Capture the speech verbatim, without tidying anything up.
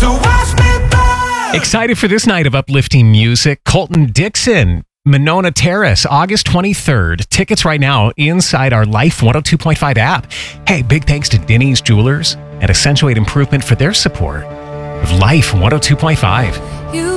So watch me burn. Excited for this night of uplifting music. Colton Dixon, Monona Terrace, August twenty-third. Tickets right now inside our Life one oh two point five app. Hey, big thanks to Denny's Jewelers and Accentuate Improvement for their support of Life one oh two point five.